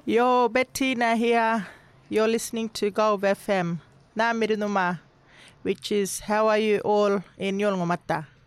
Yo, Bettina here. You're listening to Gulf FM. Namirinuma, which is how are you all in Yolngomata?